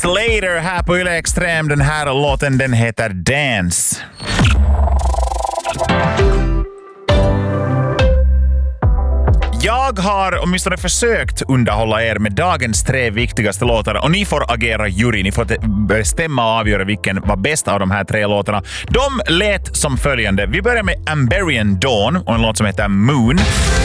Slater här på Yle Extrem. Den här låten, den heter Dance. Jag har åtminstone försökt underhålla er med dagens 3 viktigaste låtar och ni får agera jury. Ni får bestämma och avgöra vilken var bäst av de här 3 låtarna. De lät som följande. Vi börjar med Amberian Dawn och en låt som heter Moon.